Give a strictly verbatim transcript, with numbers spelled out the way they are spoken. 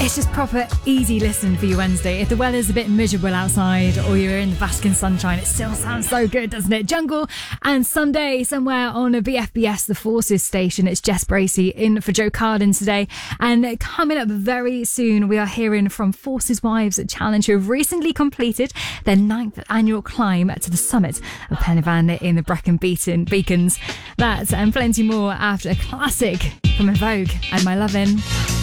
It's just proper easy listen for your Wednesday. If the weather's a bit miserable outside or you're in the basking sunshine, it still sounds so good, doesn't it? Jungle and Someday somewhere on a B F B S, the Forces station. It's Jess Bracey in for Joe Carden today. And coming up very soon, we are hearing from Forces Wives Challenge, who have recently completed their ninth annual climb to the summit of Pen y Fan in the Brecon Beacon, Beacons. That and plenty more after a classic from En Vogue and My Lovin'.